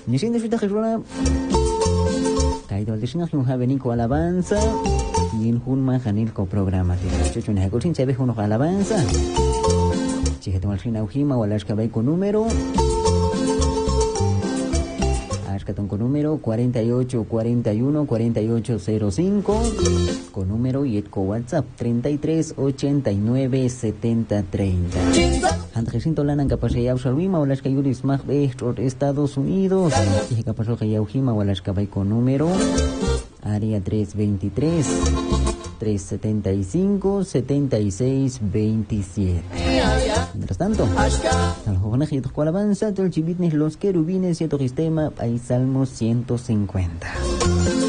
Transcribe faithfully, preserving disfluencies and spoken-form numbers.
Diciendo que está Jesús caído al destino que un javenico alabanza y en un manjanilco programa de chucho en el sin se ve uno alabanza si que tomal sin aujima o las que va con número Ashkaton con número cuarenta y ocho cuarenta y uno cuarenta y ocho cero cinco con número y con WhatsApp treinta y tres ochenta y nueve setenta treinta. Antejesinto lanan capaz ya usarwima o las que yuris más de Estados Unidos y capaz que ya ujima o las que va con número área tres veintitrés tres setenta y cinco setenta y seis veintisiete. Mientras tanto, al joven que tocó alabanza, todo el chivitnes los querubines y otro sistema, hay Salmo ciento cincuenta.